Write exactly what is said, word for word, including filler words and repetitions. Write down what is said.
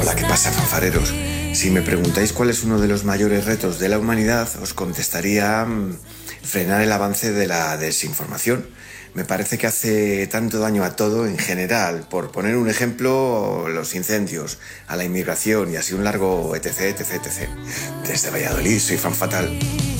Hola, ¿qué pasa, fanfareros? Si me preguntáis cuál es uno de los mayores retos de la humanidad, os contestaría mm, frenar el avance de la desinformación. Me parece que hace tanto daño a todo en general. Por poner un ejemplo, los incendios, a la inmigración y así un largo etc, etc, etcétera. Desde Valladolid soy fan fatal.